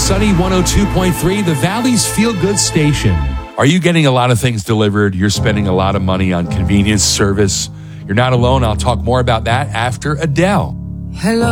Sunny 102.3, the Valley's feel-good station. Are you getting a lot of things delivered? You're spending a lot of money on convenience service. You're not alone. I'll talk more about that after Adele. Hello.